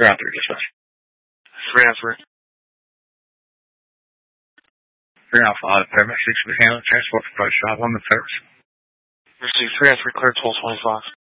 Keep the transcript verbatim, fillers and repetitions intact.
You're out there, dispatch. Three and three. Three Alpha Auto Paramedic six with handling transport for post drive on the service. Receive three and three clear twelve twenty five.